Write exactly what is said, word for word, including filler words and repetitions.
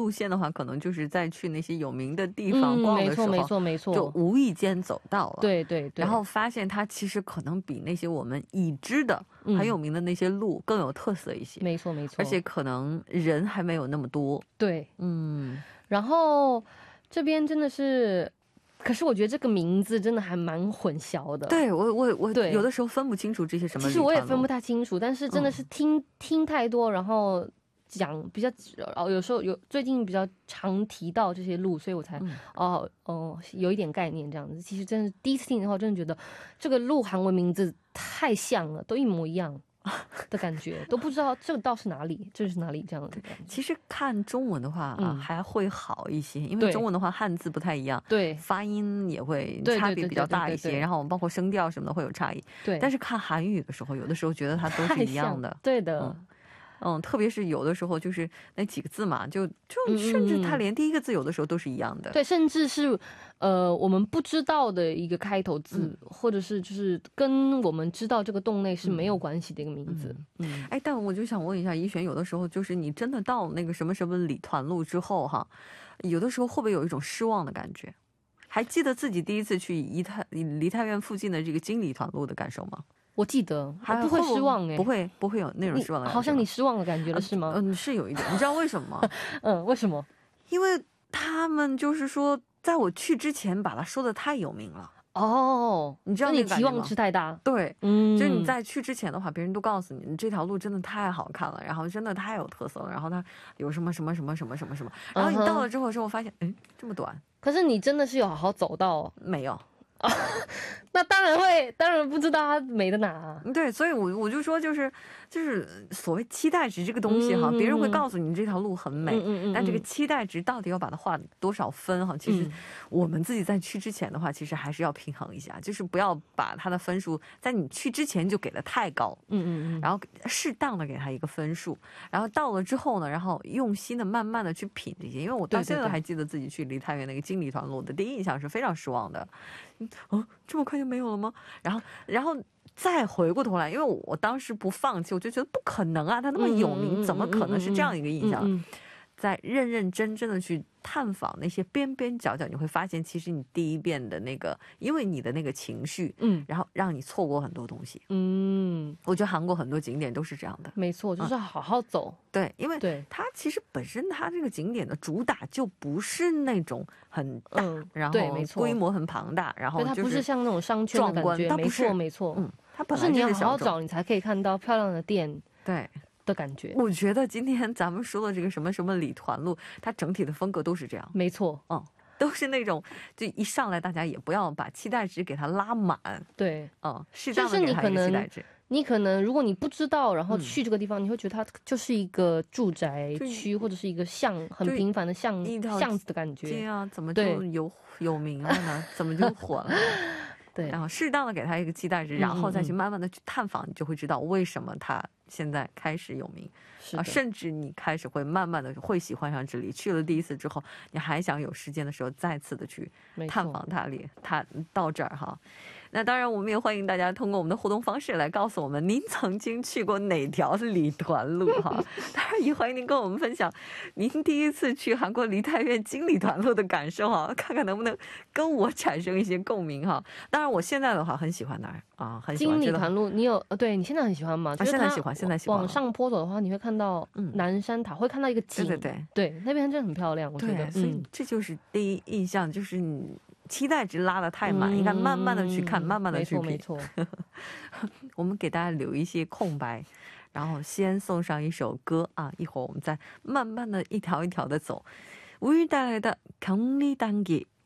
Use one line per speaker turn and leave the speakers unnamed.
路线的话可能就是在去那些有名的地方逛的时候，
没错没错没错，
就无意间走到了，
对对对，
然后发现它其实可能比那些我们已知的很有名的那些路更有特色一些，没错没错，而且可能人还没有那么多。对，嗯，然后这边真的是，可是我觉得这个名字真的还蛮混淆的。对，我我我有的时候分不清楚这些什么，其实我也分不太清楚，但是真的是听听太多，然后讲比较有时候有最近比较常提到这些路，所以我才哦哦有一点概念这样子。其实真的第一次听的话，真的觉得这个路韩文名字太像了，都一模一样的感觉，都不知道这个道是哪里，这是哪里这样的感觉。其实看中文的话还会好一些，因为中文的话汉字不太一样，对，发音也会差别比较大一些，然后包括声调什么的会有差异。对，但是看韩语的时候，有的时候觉得它都是一样的。对的。嗯，特别是有的时候就是那几个字嘛，就就甚至它连第一个字有的时候都是一样的。对，甚至是呃我们不知道的一个开头字，或者是就是跟我们知道这个洞内是没有关系的一个名字。嗯，哎，但我就想问一下怡璇，有的时候就是你真的到那个什么什么里团路之后哈，有的时候会不会有一种失望的感觉？还记得自己第一次去梨泰梨泰院附近的这个金里团路的感受吗？我记得不会失望哎，不会不会有那种失望的感觉，好像你失望的感觉了是吗？嗯，是有一点。你知道为什么吗？嗯，为什么？因为他们就是说在我去之前把它说的太有名了。哦，你知道那个感觉吗？你期望值太大。对，嗯，就是你在去之前的话，别人都告诉你，你这条路真的太好看了，然后真的太有特色了，然后它有什么什么什么什么什么什么，然后你到了之后之后发现，嗯，这么短。可是你真的是有好好走到？没有。那当然会，当然不知道它美的哪啊。对，所以我我就说就是就是所谓期待值这个东西哈，别人会告诉你这条路很美，但这个期待值到底要把它画多少分哈，其实我们自己在去之前的话，其实还是要平衡一下，就是不要把它的分数在你去之前就给的太高，嗯嗯嗯，然后适当的给它一个分数，然后到了之后呢，然后用心的慢慢的去品这些，因为我到现在还记得自己去梨泰院那个金梨团路的第一印象是非常失望的。哦，这么快就没有了吗？然后，然后再回过头来，因为我当时不放弃，我就觉得不可能啊，他那么有名，怎么可能是这样一个印象？在认认真真的去探访那些边边角角，你会发现，其实你第一遍的那个，因为你的那个情绪，嗯，然后让你错过很多东西。嗯，我觉得韩国很多景点都是这样的。没错，就是好好走。对，因为它其实本身它这个景点的主打就不是那种很大，然后规模很庞大，然后它不是像那种商圈的感觉，没错没错。嗯，它本来就是你要好好找，你才可以看到漂亮的店。对。的感觉，我觉得今天咱们说的这个什么什么里团路，它整体的风格都是这样，没错，嗯，都是那种就一上来大家也不要把期待值给它拉满，对，嗯，适当的给它一个期待值。你可能如果你不知道，然后去这个地方，你会觉得它就是一个住宅区或者是一个巷很平凡的巷巷子的感觉，对啊，怎么就有有名了呢？怎么就火了？对，然后适当的给他一个期待值，然后再去慢慢的去探访，你就会知道为什么他现在开始有名，啊，甚至你开始会慢慢的会喜欢上这里。去了第一次之后，你还想有时间的时候再次的去探访他里，他到这儿哈。那当然，我们也欢迎大家通过我们的互动方式来告诉我们您曾经去过哪条里团路哈。当然也欢迎您跟我们分享您第一次去韩国梨泰院金里团路的感受哈，看看能不能跟我产生一些共鸣哈。当然，我现在的话很喜欢那儿啊，很喜欢金里团路。你有呃，对你现在很喜欢吗？啊，现在喜欢，现在喜欢。往上坡走的话，你会看到南山塔，会看到一个景，对对对，对那边真的很漂亮，我觉得。所以这就是第一印象，就是你。期待值拉得太满，应该慢慢的去看，慢慢的去品。没错，没错。我们给大家留一些空白，然后先送上一首歌啊，一会儿我们再慢慢的一条一条的走。우리带来的경리단길